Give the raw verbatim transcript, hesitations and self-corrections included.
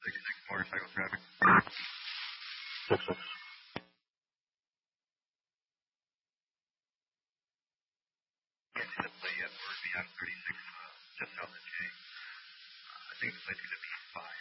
six six motorcycle traffic. Six six. Can't see the plate yet. We're beyond thirty-six